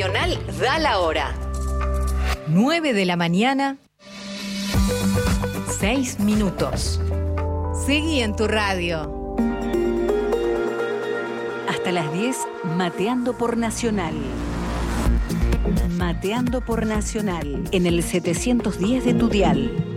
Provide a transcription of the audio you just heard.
Nacional da la hora. 9 de la mañana, 6 minutos. Seguí en tu radio. Hasta las 10, Mateando por Nacional. Mateando por Nacional, en el 710 de tu dial.